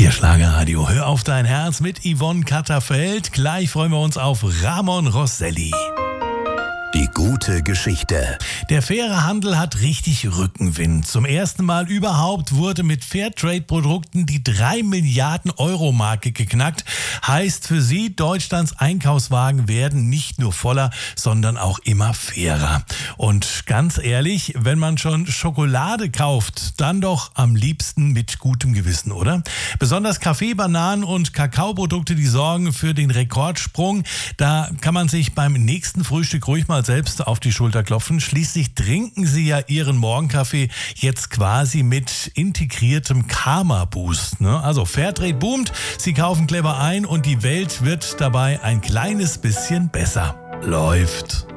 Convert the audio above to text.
Hier Schlagerradio, hör auf dein Herz mit Yvonne Katterfeld. Gleich freuen wir uns auf Ramon Rosselli. Die gute Geschichte. Der faire Handel hat richtig Rückenwind. Zum ersten Mal überhaupt wurde mit Fairtrade-Produkten die 3 Milliarden Euro Marke geknackt. Heißt für Sie, Deutschlands Einkaufswagen werden nicht nur voller, sondern auch immer fairer. Und ganz ehrlich, wenn man schon Schokolade kauft, dann doch am liebsten mit gutem Gewissen, oder? Besonders Kaffee, Bananen und Kakaoprodukte, die sorgen für den Rekordsprung. Da kann man sich beim nächsten Frühstück ruhig mal selbst auf die Schulter klopfen. Schließlich trinken Sie ja Ihren Morgenkaffee jetzt quasi mit integriertem Karma-Boost. Ne? Also Fairtrade boomt, Sie kaufen clever ein und die Welt wird dabei ein kleines bisschen besser. Läuft.